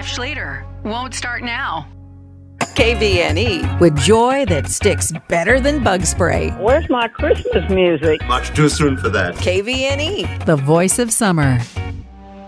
Jeff Schlueter. Won't start now. KVNE, with joy that sticks better than bug spray. Where's my Christmas music? Much too soon for that. KVNE, the voice of summer.